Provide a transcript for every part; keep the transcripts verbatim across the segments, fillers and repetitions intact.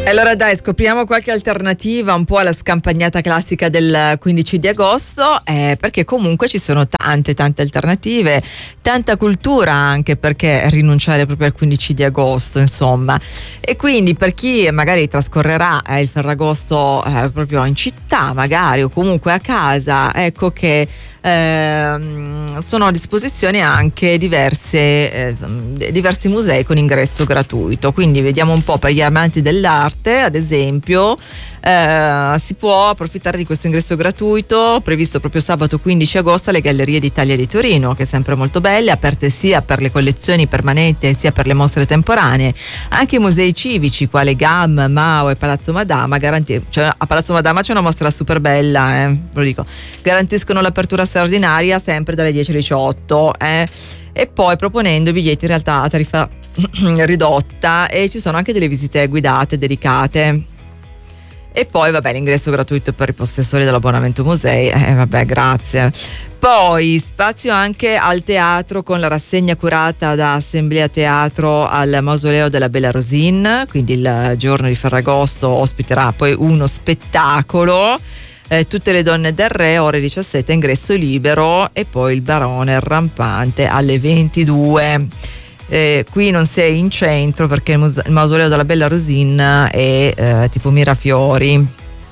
Allora dai, scopriamo qualche alternativa un po' alla scampagnata classica del quindici di agosto, eh, perché comunque ci sono tante tante alternative, tanta cultura anche perché rinunciare proprio al quindici di agosto, insomma. E quindi per chi magari trascorrerà eh, il Ferragosto eh, proprio in città magari o comunque a casa, ecco che Eh, sono a disposizione anche diverse, eh, diversi musei con ingresso gratuito, quindi vediamo un po' per gli amanti dell'arte, ad esempio eh, si può approfittare di questo ingresso gratuito previsto proprio sabato quindici agosto alle Gallerie d'Italia di Torino, che è sempre molto belle, aperte sia per le collezioni permanenti sia per le mostre temporanee. Anche i musei civici quale G A M, Mao e Palazzo Madama garanti- cioè, a Palazzo Madama c'è una mostra super bella, eh, ve lo dico, garantiscono l'apertura straordinaria sempre dalle dieci alle diciotto eh. E poi proponendo biglietti in realtà a tariffa ridotta, e ci sono anche delle visite guidate dedicate. E poi vabbè, l'ingresso gratuito per i possessori dell'abbonamento musei, eh, vabbè, grazie. Poi spazio anche al teatro con la rassegna curata da Assemblea Teatro al Mausoleo della Bella Rosin, quindi il giorno di Ferragosto ospiterà poi uno spettacolo, eh, Tutte le donne del re, ore diciassette, ingresso libero, e poi il Barone rampante alle ventidue. Eh, qui non sei in centro perché il, muse- il Mausoleo della Bella Rosin è eh, tipo Mirafiori.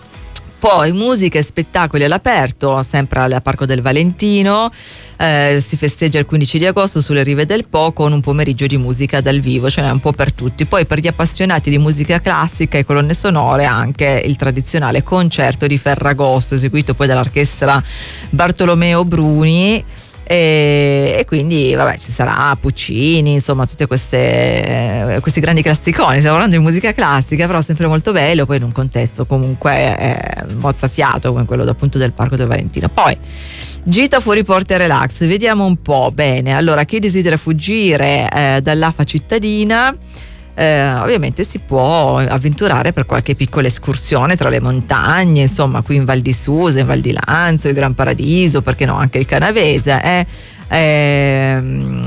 Poi musica e spettacoli all'aperto, sempre al Parco del Valentino, eh, si festeggia il quindici di agosto sulle rive del Po con un pomeriggio di musica dal vivo, ce n'è un po' per tutti. Poi per gli appassionati di musica classica e colonne sonore anche il tradizionale concerto di Ferragosto, eseguito poi dall'orchestra Bartolomeo Bruni. E, e quindi vabbè, ci sarà Puccini, insomma tutte queste questi grandi classiconi. Stiamo parlando di musica classica, però sempre molto bello, poi in un contesto comunque eh, mozzafiato come quello appunto del Parco del Valentino. Poi gita fuori porta e relax, vediamo un po'. Bene, allora chi desidera fuggire eh, dall'A F A cittadina, Eh, ovviamente si può avventurare per qualche piccola escursione tra le montagne, insomma qui in Val di Susa, in Val di Lanzo, il Gran Paradiso, perché no, anche il Canavese eh? Eh,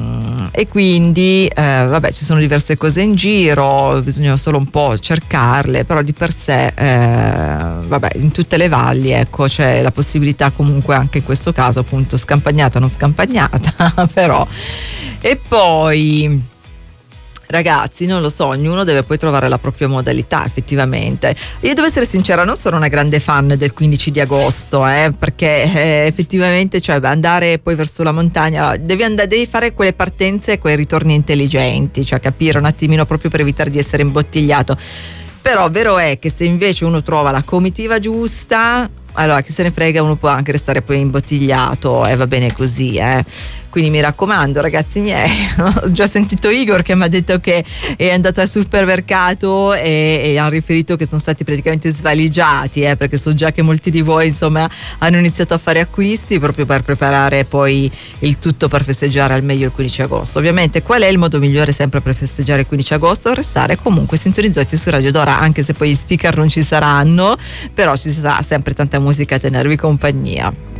e quindi eh, vabbè, ci sono diverse cose in giro, bisogna solo un po' cercarle, però di per sé eh, vabbè, in tutte le valli ecco c'è la possibilità comunque anche in questo caso appunto scampagnata non scampagnata però. E poi ragazzi, non lo so, ognuno deve poi trovare la propria modalità effettivamente. Io devo essere sincera, non sono una grande fan del quindici di agosto, eh, perché eh, effettivamente cioè andare poi verso la montagna, devi, andare, devi fare quelle partenze e quei ritorni intelligenti, cioè capire un attimino proprio per evitare di essere imbottigliato. Però vero è che se invece uno trova la comitiva giusta, allora chi se ne frega, uno può anche restare poi imbottigliato e va bene così, eh. Quindi mi raccomando ragazzi miei, ho già sentito Igor che mi ha detto che è andato al supermercato e, e ha riferito che sono stati praticamente svaligiati, eh, perché so già che molti di voi insomma hanno iniziato a fare acquisti proprio per preparare poi il tutto per festeggiare al meglio il quindici agosto. Ovviamente qual è il modo migliore sempre per festeggiare il quindici agosto? Restare comunque sintonizzati su Radio Dora, anche se poi gli speaker non ci saranno, però ci sarà sempre tanta musica a tenervi compagnia.